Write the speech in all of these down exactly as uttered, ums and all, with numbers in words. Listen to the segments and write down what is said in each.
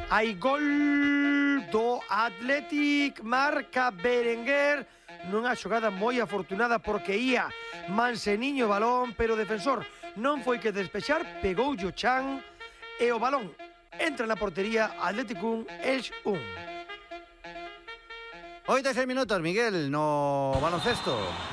Hai gol do Athletic, marca Berenguer nunha xogada moi afortunada porque ia Manseniño o balón, pero o defensor non foi que despexar, pegou o Chan e o balón entra na portería. Athletic un, Elx un. oito e seis minutos, Miguel, no baloncesto.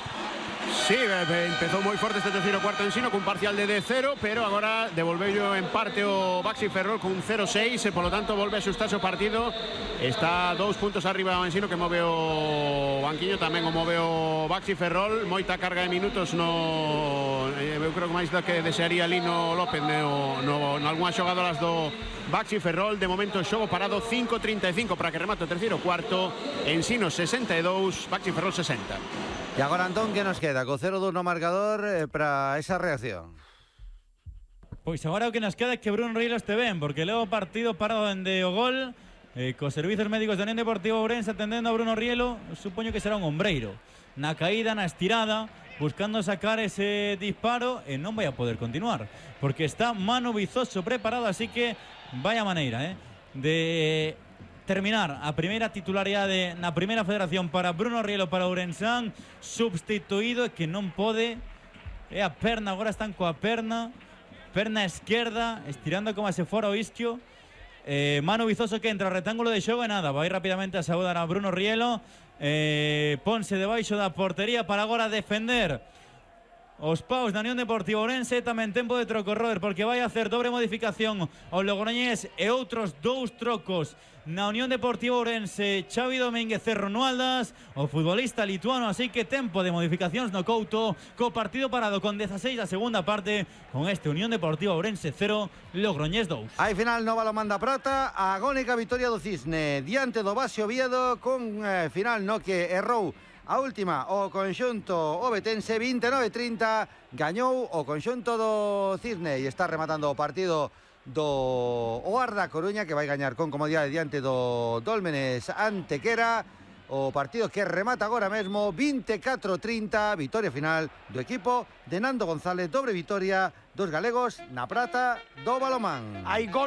Sí, empezou moi forte este terceiro cuarto Ensino cun parcial de dez cero, pero agora devolveu en parte o Baxi Ferrol cun cero seis e polo tanto volve a xustarse o partido. Está dous puntos arriba o Ensino que move o banquiño, tamén o move o Baxi Ferrol. Moita carga de minutos no eu creo que máis do que desearía Lino López no, no, no algunhas xogadoras do Baxi Ferrol. De momento xogo parado, cinco treinta e cinco para que remate o terceiro cuarto. Ensino sesenta e dous, Baxi Ferrol sesenta. E agora, Antón, que nos queda? Co cero dos no marcador eh, para esa reacción. Pois agora o que nos queda é que Bruno Rielo este ben, porque leva o partido parado dende o gol, eh, cos servizos médicos da Unión Deportiva Ourense atendendo a Bruno Rielo. Supoño que será un ombreiro. Na caída, na estirada, buscando sacar ese disparo, e non vai a poder continuar, porque está Manu Vizoso preparado, así que vaya maneira, eh, de terminar a primeira titularidade na primeira federación para Bruno Rielo, para Ourensán, substituído, que non pode, é a perna, agora están coa perna, perna esquerda, estirando como se fora o isquio. eh, Manu Vizoso que entra ao retángulo de xogo e nada, vai rapidamente a saudar a Bruno Rielo, eh, ponse debaixo da portería para agora defender os paus da Unión Deportiva Ourense. Tamén tempo de troco, Robert, porque vai a hacer dobre modificación ao Logroñés e outros dous trocos na Unión Deportiva Ourense. Xavi Domínguez e Romualdas, o futbolista lituano, así que tempo de modificacións no Couto, co partido parado con dezaseis da segunda parte, con este Unión Deportiva Ourense cero, Logroñés dous. Hai final no Balonmán da Prata, a agónica vitoria do Cisne diante do Baxi Oviedo, con eh, final no que errou a última o conxunto ovetense. Vinte e nove trinta gañou o conxunto do Cisne e está rematando o partido do Oarda Coruña, que vai gañar con comodidade diante do Dólmenes Antequera. O partido que remata agora mesmo vinte e catro trinta, vitoria final do equipo de Nando González. Dobre vitoria dos galegos na prata do balonmán. Hai gol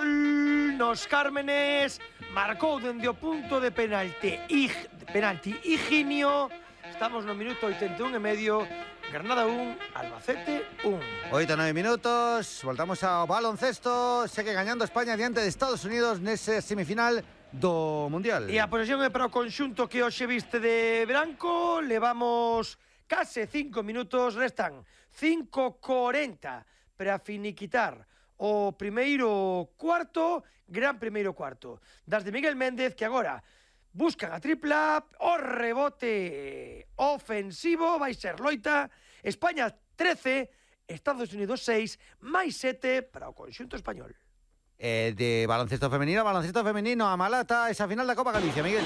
nos Cármenes, marcou dende o punto de penalti Ig, penalti Higinio. Estamos no minuto oitenta e un e medio. Granada un, Albacete un. oito e nove minutos, voltamos ao baloncesto. Segue gañando España diante de Estados Unidos nese semifinal do Mundial. E a posesión é para o conxunto que hoxe viste de branco. Levamos case cinco minutos, restan cinco corenta para finiquitar o primeiro cuarto. Gran primeiro cuarto das de Miguel Méndez, que agora buscan a tripla, o rebote ofensivo, vai ser loita. España trece, Estados Unidos seis, máis sete para o conxunto español. Eh, de baloncesto femenino, baloncesto femenino a Malata, esa final da Copa Galicia, Miguel.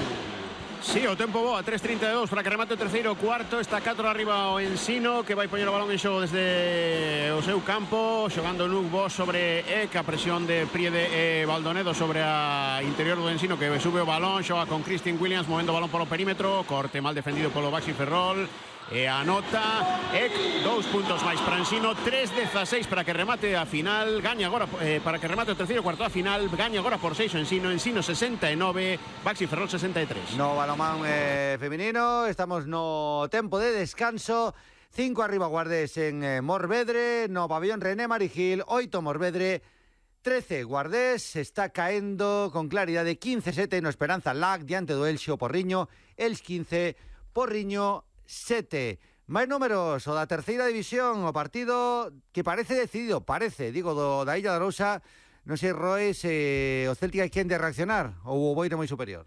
Sí, o tempo boa, tres trinta e dous para que remate o terceiro cuarto. Está catro arriba o Ensino, que vai poñer o balón en xogo desde o seu campo, xogando Nuc Bosch sobre Ec, a presión de Priede e Baldonedo sobre a interior do Ensino, que sube o balón, xoga con Christine Williams, movendo o balón polo perímetro, corte mal defendido polo Baxi Ferrol, e anota Ec, dous puntos máis para Ensino, tres dezaseis para que remate a final, gaña agora eh, para que remate o terceiro cuarto a final, gaña agora por seis o Ensino, Ensino sesenta e nove, Baxi Ferrol sesenta e tres. No balonmán eh, femenino, estamos no tempo de descanso. Cinco arriba Guardés en eh, Morvedre, no pabellón René Marigil, oito Morvedre, trece Guardés, está caendo con claridade, quince sete no Esperanza Lac diante do Elxo Porriño, Elx quince, Porriño sete. Máis números, o da terceira división, o partido que parece decidido, parece, digo, do, da Illa da Rousa. Non sei, Roe, se o Celtic hai quen de reaccionar ou o Boiro moi superior.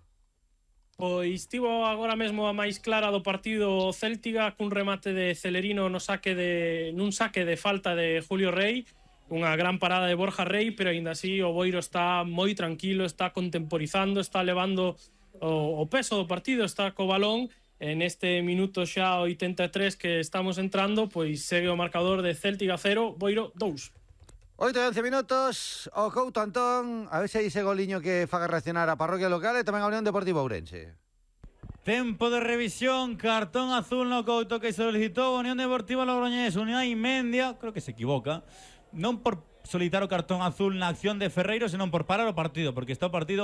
Pois estivo agora mesmo a máis clara do partido Céltica, cun remate de Celerino no saque de, nun saque de falta de Julio Rey, unha gran parada de Borja Rey, pero aínda así o Boiro está moi tranquilo, está contemporizando, está levando o, o peso do partido, está co balón. En este minuto xa oitenta e tres que estamos entrando, pois segue o marcador de Céltica cero, Boiro dous. oito e once minutos, o Couto Antón, a ver se hai ese goliño que faga reaccionar a parroquia local e tamén a Unión Deportiva Ourense. Tempo de revisión, cartón azul no Couto que solicitou a Unión Deportiva Logroñés, Unai Mendia, creo que se equivoca, non por solicitar o cartón azul na acción de Ferreiro, senón por parar o partido, porque está o partido